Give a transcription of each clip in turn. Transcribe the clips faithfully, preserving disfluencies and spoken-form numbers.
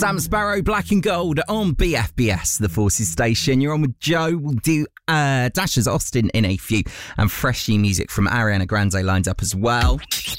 Sam Sparrow, Black and Gold on B F B S, the Forces station. You're on with Joe. We'll do uh, Dasher's Austin in a few, and fresh new music from Ariana Grande lined up as well.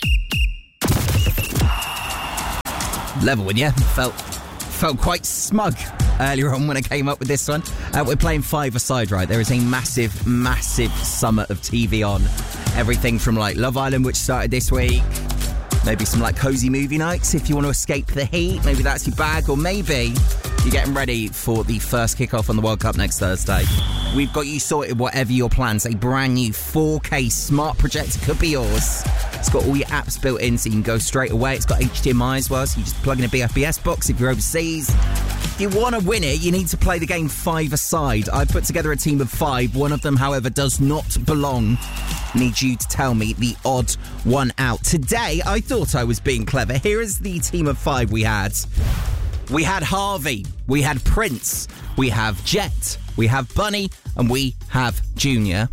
Level with you. Felt felt quite smug earlier on when I came up with this one. Uh, we're playing five-a-side, right? There is a massive, massive summer of T V on. Everything from like Love Island, which started this week. Maybe some like cosy movie nights if you want to escape the heat. Maybe that's your bag, or maybe you're getting ready for the first kickoff on the World Cup next Thursday. We've got you sorted, whatever your plans. A brand new four K smart projector could be yours. It's got all your apps built in so you can go straight away. It's got H D M I as well, so you just plug in a B F B S box if you're overseas. If you want to win it, you need to play the game five-a-side. I put together a team of five. One of them, however, does not belong. Need you to tell me the odd one out. Today, I thought I was being clever. Here is the team of five we had. We had Harvey, we had Prince, we have Jet, we have Bunny, and we have Junior.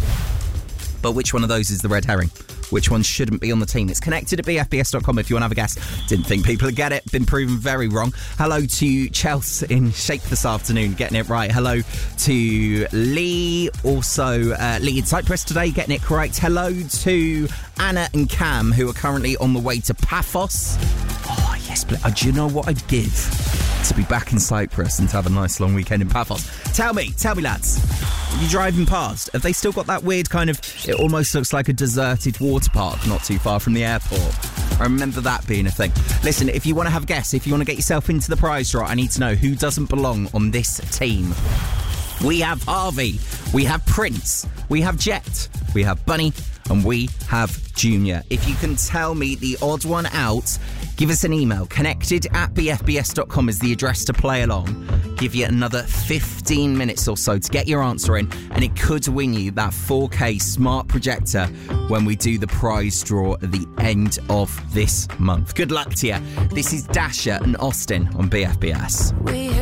But which one of those is the red herring? Which one shouldn't be on the team? It's connected at b f b s dot com if you want to have a guess. Didn't think people would get it. Been proven very wrong. Hello to Chelsea in Shape this afternoon, getting it right. Hello to Lee, also uh, Lee in Cyprus today, getting it correct. Hello to Anna and Cam, who are currently on the way to Paphos. Oh, yes, but uh, do you know what I'd give to be back in Cyprus and to have a nice long weekend in Paphos? Tell me, tell me, lads. You're driving past. Have they still got that weird kind of... It almost looks like a deserted water park not too far from the airport. I remember that being a thing. Listen, if you want to have a guess, if you want to get yourself into the prize draw, I need to know who doesn't belong on this team. We have Harvey. We have Prince. We have Jet. We have Bunny. And we have Junior. If you can tell me the odd one out, give us an email. Connected at b f b s dot com is the address to play along. Give you another fifteen minutes or so to get your answer in, and it could win you that four K smart projector when we do the prize draw at the end of this month. Good luck to you. This is Dasher and Austin on B F B S. We